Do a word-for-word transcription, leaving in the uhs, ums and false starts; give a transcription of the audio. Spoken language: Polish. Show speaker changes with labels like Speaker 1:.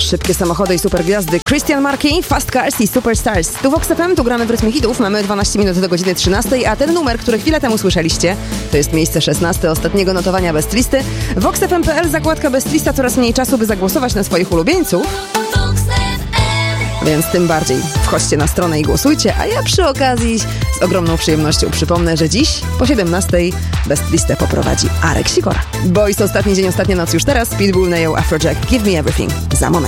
Speaker 1: Szybkie samochody i supergwiazdy. Christian Marquis, Fast Cars i Superstars. Tu Vox F M, tu gramy w rytmie hitów. Mamy dwanaście minut do godziny trzynastej, a ten numer, który chwilę temu słyszeliście, to jest miejsce szesnaste ostatniego notowania Best Listy. vox f m kropka p l, zakładka Best Lista, coraz mniej czasu, by zagłosować na swoich ulubieńców. Więc tym bardziej wchodźcie na stronę i głosujcie, a ja przy okazji z ogromną przyjemnością przypomnę, że dziś po siedemnastej Best Listę poprowadzi Arek Sikora. Boys, ostatni dzień, ostatnia noc już teraz. Pitbull, Neo, Afrojack, Give Me Everything. Za moment.